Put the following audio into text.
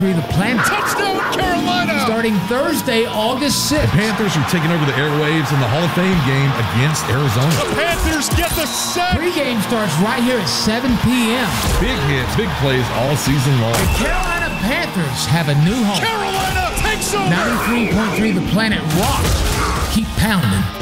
The Planet. Touchdown, Carolina! Starting Thursday, August 6th. The Panthers are taking over the airwaves in the Hall of Fame game against Arizona. The Panthers get the sack! Pregame starts right here at 7 p.m. Big hits, big plays all season long. The Carolina Panthers have a new home. Carolina takes over! 93.3 The Planet rocks. Keep pounding.